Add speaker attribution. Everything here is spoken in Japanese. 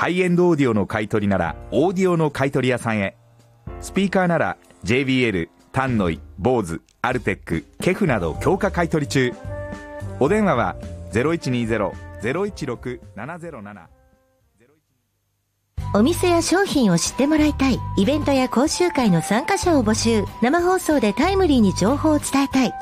Speaker 1: ハイエンドオーディオの買い取りならオーディオの買い取り屋さんへ。スピーカーなら JBL、タンノイ、ボーズ、アルテック、ケフなど強化買い取り中。お電話は 0120-016-707。
Speaker 2: お店や商品を知ってもらいたい。イベントや講習会の参加者を募集。生放送でタイムリーに情報を伝えたい。